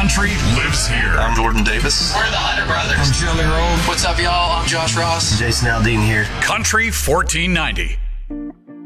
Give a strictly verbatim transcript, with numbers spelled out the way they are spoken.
Country lives here. I'm Jordan Davis. We're the Hunter Brothers. I'm Shirley Roll. What's up, y'all? I'm Josh Ross. Jason Aldean here. Country fourteen ninety.